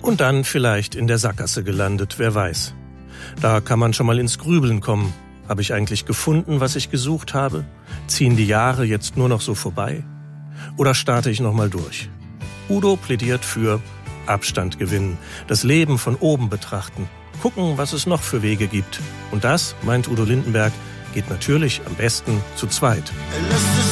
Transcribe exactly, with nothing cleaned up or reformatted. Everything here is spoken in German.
Und dann vielleicht in der Sackgasse gelandet, wer weiß. Da kann man schon mal ins Grübeln kommen. Habe ich eigentlich gefunden, was ich gesucht habe? Ziehen die Jahre jetzt nur noch so vorbei? Oder starte ich noch mal durch? Udo plädiert für Abstand gewinnen, das Leben von oben betrachten, gucken, was es noch für Wege gibt. Und das, meint Udo Lindenberg, geht natürlich am besten zu zweit.